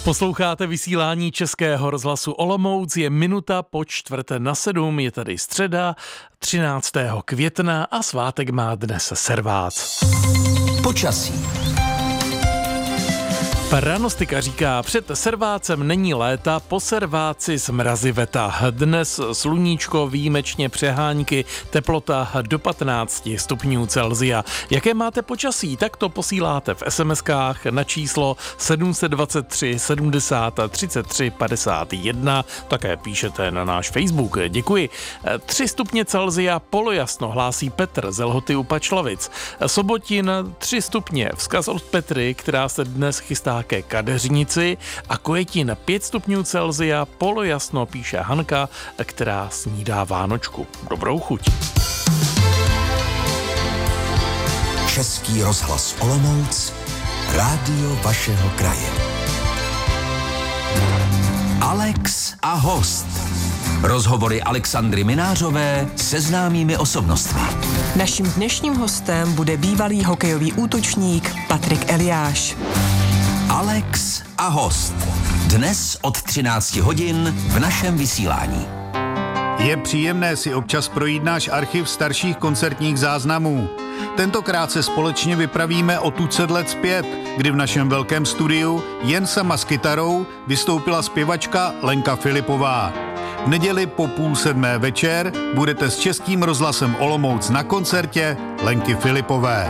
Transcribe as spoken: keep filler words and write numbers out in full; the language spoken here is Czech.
Posloucháte vysílání Českého rozhlasu Olomouc, je minuta po čtvrté na sedm, je tady středa třináctého května a svátek má dnes Servác. Počasí. Pranostika říká, před Servácem není léta, po Serváci zmrazy veta. Dnes sluníčko, výjimečně přehánky, teplota do patnáct stupňů Celsia. Jaké máte počasí, tak to posíláte v es em eskách na číslo sedm set dvacet tři sedmdesát třicet tři padesát jedna, také píšete na náš Facebook. Děkuji. tři stupně Celsia, polojasno, hlásí Petr z Lhoty u Pačlavic. Sobotin tři stupně, vzkaz od Petry, která se dnes chystá ke kadeřnici, a Kojetin pět stupňů Celsia, polojasno, píše Hanka, která snídá vánočku. Dobrou chuť. Český rozhlas Olomouc, rádio vašeho kraje. Alex a host. Rozhovory Alexandry Minářové se známými osobnostmi. Naším dnešním hostem bude bývalý hokejový útočník Patrik Eliáš. Alex a host. Dnes od třinácti hodin v našem vysílání. Je příjemné si občas projít náš archiv starších koncertních záznamů. Tentokrát se společně vypravíme o tucet let zpět, kdy v našem velkém studiu jen sama s kytarou vystoupila zpěvačka Lenka Filipová. V neděli po půl sedmé večer budete s Českým rozhlasem Olomouc na koncertě Lenky Filipové.